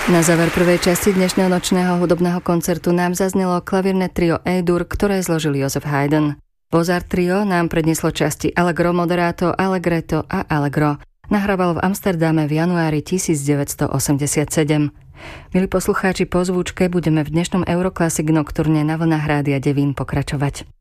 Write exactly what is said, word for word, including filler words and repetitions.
Na záver prvej časti dnešného nočného hudobného koncertu nám zaznelo klavírne trio E-dur, ktoré zložil Joseph Haydn. Mozart trio nám prednieslo časti Allegro moderato, Allegretto a Allegro. Nahrával v Amsterdame v januári devätnásťstoosemdesiatsedem. Milí poslucháči, po zvučke budeme v dnešnom Euroclassic Nocturne na vlnách Rádia Devín pokračovať.